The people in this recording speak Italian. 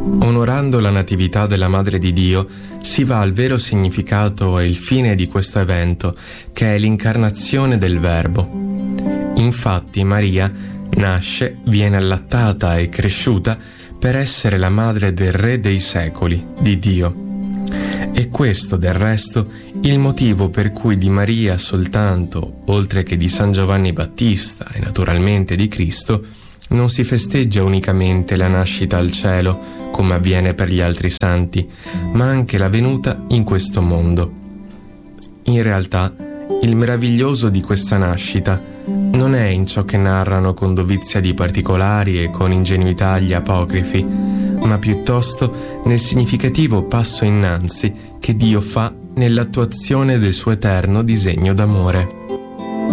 Onorando la natività della Madre di Dio, si va al vero significato e il fine di questo evento, che è l'incarnazione del Verbo. Infatti Maria nasce, viene allattata e cresciuta per essere la madre del Re dei secoli, di Dio. E questo, del resto, il motivo per cui di Maria soltanto, oltre che di San Giovanni Battista e naturalmente di Cristo, non si festeggia unicamente la nascita al cielo, come avviene per gli altri santi, ma anche la venuta in questo mondo. In realtà, il meraviglioso di questa nascita non è in ciò che narrano con dovizia di particolari e con ingenuità gli apocrifi, ma piuttosto nel significativo passo innanzi che Dio fa nell'attuazione del suo eterno disegno d'amore.